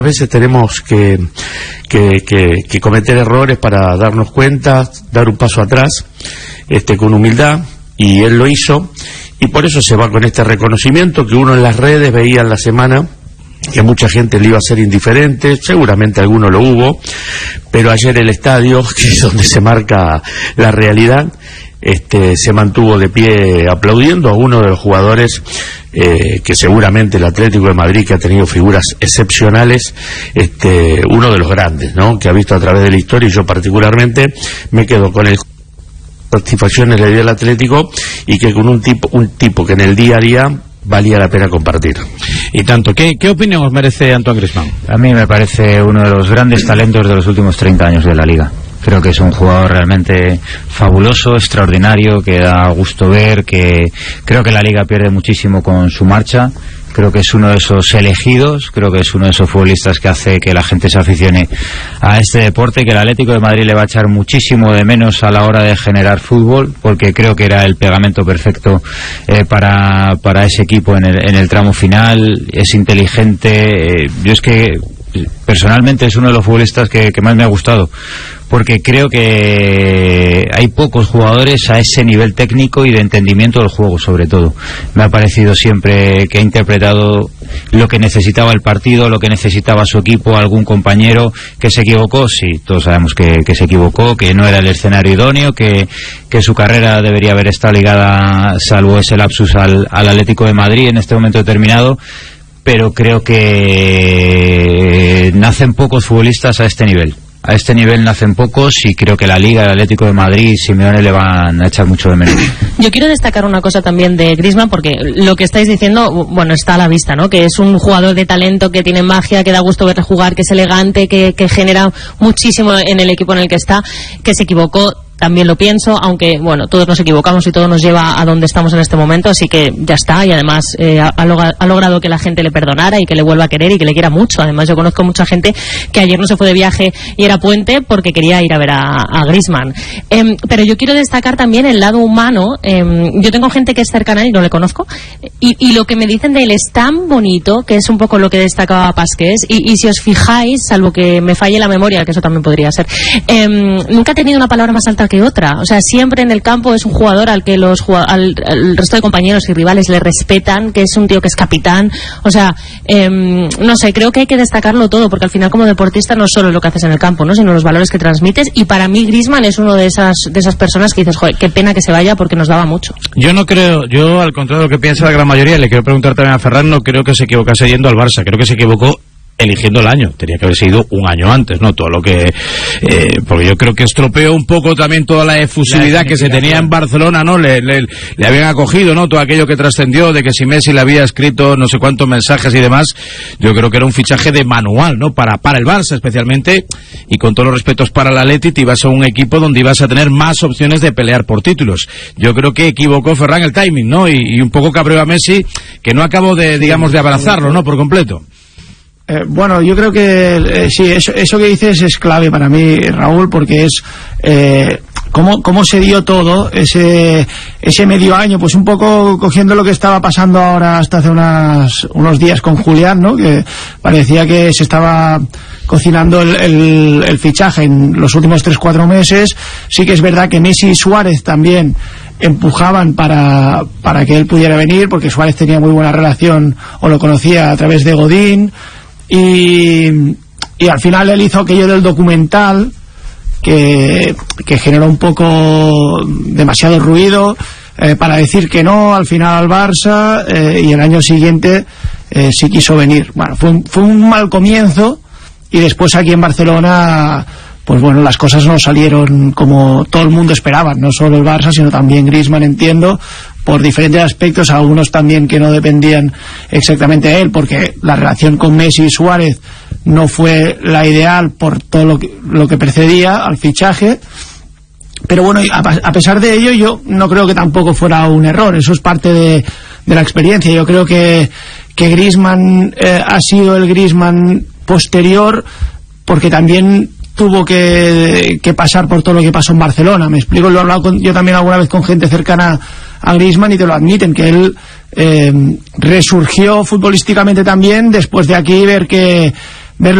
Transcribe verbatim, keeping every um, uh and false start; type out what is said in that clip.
A veces tenemos que, que, que, que cometer errores para darnos cuenta, dar un paso atrás, este, con humildad, y él lo hizo, y por eso se va con este reconocimiento que uno en las redes veía en la semana, que mucha gente le iba a ser indiferente, seguramente alguno lo hubo, pero ayer el estadio, que es donde se marca la realidad, este, se mantuvo de pie aplaudiendo a uno de los jugadores eh, que seguramente el Atlético de Madrid, que ha tenido figuras excepcionales, este, uno de los grandes, ¿no?, que ha visto a través de la historia, y yo particularmente me quedo con el satisfacciones le dio el Atlético, y que con un tipo, un tipo que en el día a día valía la pena compartir. Y tanto, ¿qué, qué opinión os merece Antoine Griezmann? A mí me parece uno de los grandes talentos de los últimos treinta años de la Liga. Creo que es un jugador realmente fabuloso, extraordinario, que da gusto ver, que creo que la Liga pierde muchísimo con su marcha. Creo que es uno de esos elegidos, creo que es uno de esos futbolistas que hace que la gente se aficione a este deporte, que el Atlético de Madrid le va a echar muchísimo de menos a la hora de generar fútbol, porque creo que era el pegamento perfecto eh, para, para ese equipo en el, en el tramo final. Es inteligente, eh, yo es que personalmente es uno de los futbolistas que, que más me ha gustado, porque creo que hay pocos jugadores a ese nivel técnico y de entendimiento del juego, sobre todo. Me ha parecido siempre que ha interpretado lo que necesitaba el partido, lo que necesitaba su equipo, algún compañero. Que se equivocó, sí, todos sabemos que, que se equivocó, que no era el escenario idóneo, que, que su carrera debería haber estado ligada, salvo ese lapsus, al, al Atlético de Madrid en este momento determinado. Pero creo que nacen pocos futbolistas a este nivel. A este nivel nacen pocos, y creo que la Liga, el Atlético de Madrid, Simeone le van a echar mucho de menos. Yo quiero destacar una cosa también de Griezmann, porque lo que estáis diciendo, bueno, está a la vista, ¿no? Que es un jugador de talento, que tiene magia, que da gusto verle jugar, que es elegante, que, que genera muchísimo en el equipo en el que está, que se equivocó. También lo pienso, aunque, bueno, todos nos equivocamos y todo nos lleva a donde estamos en este momento, así que ya está, y además eh, ha, ha logrado que la gente le perdonara y que le vuelva a querer y que le quiera mucho. Además, yo conozco mucha gente que ayer no se fue de viaje y era puente porque quería ir a ver a, a Griezmann. Eh, pero yo quiero destacar también el lado humano. Eh, yo tengo gente que es cercana y no le conozco, y, y lo que me dicen de él es tan bonito, que es un poco lo que destacaba Pasqués, y, y si os fijáis, salvo que me falle la memoria, que eso también podría ser, eh, nunca ha tenido una palabra más alta que otra. O sea, siempre en el campo es un jugador al que los al, al resto de compañeros y rivales le respetan, que es un tío que es capitán. O sea, eh, no sé, creo que hay que destacarlo todo, porque al final como deportista no solo es lo que haces en el campo, ¿no?, sino los valores que transmites, y para mí Griezmann es uno de esas de esas personas que dices, joder, qué pena que se vaya porque nos daba mucho. Yo no creo, yo al contrario de lo que piensa la gran mayoría, le quiero preguntar también a Ferran, no creo que se equivocase yendo al Barça, creo que se equivocó eligiendo el año. Tenía que haber sido un año antes, ¿no? Todo lo que eh, porque yo creo que estropeó un poco también toda la efusividad la que se tenía en Barcelona, ¿no? Le, le, le habían acogido, ¿no?, todo aquello que trascendió de que si Messi le había escrito no sé cuántos mensajes y demás. Yo creo que era un fichaje de manual, ¿no?, para, para el Barça especialmente, y con todos los respetos para el Atleti, te ibas a un equipo donde ibas a tener más opciones de pelear por títulos. Yo creo que equivocó Ferran el timing, ¿no? Y, y un poco cabreó a Messi, que no acabó de, digamos, de abrazarlo, ¿no?, por completo. Eh, bueno, yo creo que eh, sí, eso, eso que dices es clave para mí, Raúl, porque es eh, cómo, cómo se dio todo ese ese medio año, pues un poco cogiendo lo que estaba pasando ahora hasta hace unas, unos días con Julián, ¿no?, que parecía que se estaba cocinando el, el, el fichaje en los últimos tres cuatro meses. Sí que es verdad que Messi y Suárez también empujaban para, para que él pudiera venir, porque Suárez tenía muy buena relación, o lo conocía a través de Godín. Y, y al final él hizo aquello del documental que, que generó un poco demasiado ruido, eh, para decir que no al final al Barça, eh, y el año siguiente eh, sí quiso venir. Bueno, fue un, fue un mal comienzo, y después aquí en Barcelona, pues bueno, las cosas no salieron como todo el mundo esperaba, no solo el Barça, sino también Griezmann, entiendo, por diferentes aspectos, algunos también que no dependían exactamente de él, porque la relación con Messi y Suárez no fue la ideal por todo lo que, lo que precedía al fichaje. Pero bueno, a pesar de ello, yo no creo que tampoco fuera un error, eso es parte de, de la experiencia. Yo creo que, que Griezmann eh, ha sido el Griezmann posterior, porque también tuvo que, que pasar por todo lo que pasó en Barcelona. Me explico, lo he hablado con, yo también alguna vez con gente cercana a Griezmann, y te lo admiten, que él eh, resurgió futbolísticamente también después de aquí ver que,